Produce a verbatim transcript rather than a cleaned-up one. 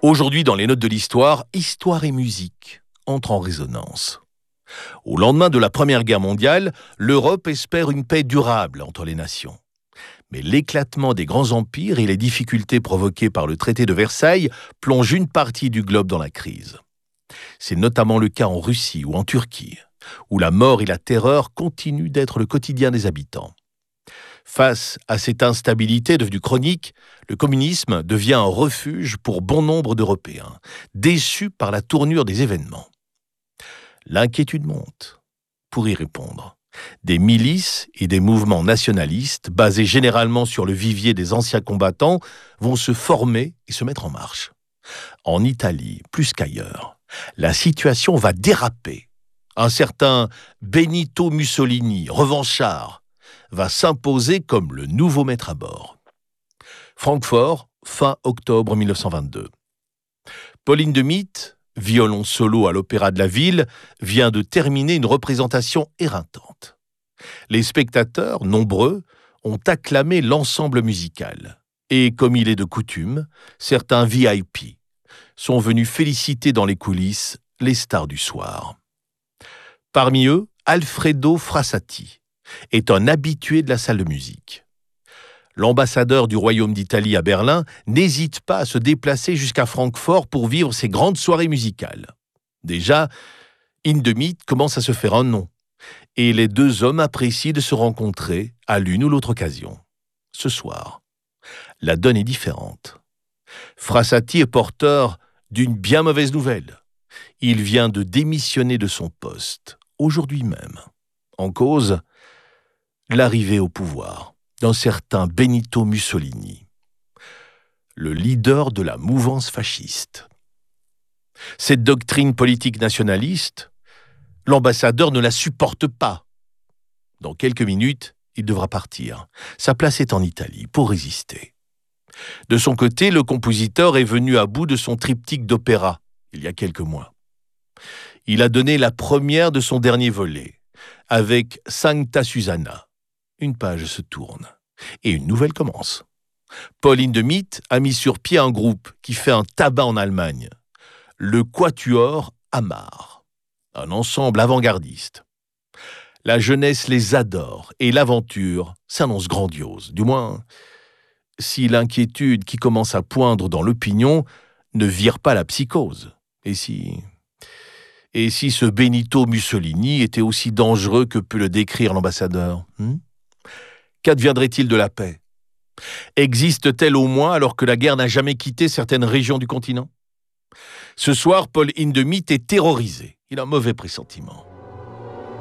Aujourd'hui, dans les notes de l'histoire, histoire et musique entrent en résonance. Au lendemain de la Première Guerre mondiale, l'Europe espère une paix durable entre les nations. Mais l'éclatement des grands empires et les difficultés provoquées par le traité de Versailles plongent une partie du globe dans la crise. C'est notamment le cas en Russie ou en Turquie, où la mort et la terreur continuent d'être le quotidien des habitants. Face à cette instabilité devenue chronique, le communisme devient un refuge pour bon nombre d'Européens, déçus par la tournure des événements. L'inquiétude monte. Pour y répondre, des milices et des mouvements nationalistes, basés généralement sur le vivier des anciens combattants, vont se former et se mettre en marche. En Italie, plus qu'ailleurs, la situation va déraper. Un certain Benito Mussolini, revanchard, va s'imposer comme le nouveau maître à bord. Francfort, fin octobre mille neuf cent vingt-deux. Pauline de Miete, violon solo à l'Opéra de la Ville, vient de terminer une représentation éreintante. Les spectateurs, nombreux, ont acclamé l'ensemble musical. Et comme il est de coutume, certains V I P sont venus féliciter dans les coulisses les stars du soir. Parmi eux, Alfredo Frassati est un habitué de la salle de musique. L'ambassadeur du Royaume d'Italie à Berlin n'hésite pas à se déplacer jusqu'à Francfort pour vivre ses grandes soirées musicales. Déjà, In de Miete commence à se faire un nom, et les deux hommes apprécient de se rencontrer à l'une ou l'autre occasion. Ce soir, la donne est différente. Frassati est porteur d'une bien mauvaise nouvelle. Il vient de démissionner de son poste, aujourd'hui même. En cause, l'arrivée au pouvoir d'un certain Benito Mussolini, le leader de la mouvance fasciste. Cette doctrine politique nationaliste, l'ambassadeur ne la supporte pas. Dans quelques minutes, il devra partir. Sa place est en Italie pour résister. De son côté, le compositeur est venu à bout de son triptyque d'opéra il y a quelques mois. Il a donné la première de son dernier volet, avec Sancta Susanna. Une page se tourne et une nouvelle commence. Pauline de Miete a mis sur pied un groupe qui fait un tabac en Allemagne, le Quatuor Amar, un ensemble avant-gardiste. La jeunesse les adore et l'aventure s'annonce grandiose, du moins si l'inquiétude qui commence à poindre dans l'opinion ne vire pas la psychose. Et si... Et si ce Benito Mussolini était aussi dangereux que peut le décrire l'ambassadeur hmm Qu'adviendrait-il de la paix? Existe-t-elle au moins alors que la guerre n'a jamais quitté certaines régions du continent? Ce soir, Paul In de Miete est terrorisé. Il a un mauvais pressentiment.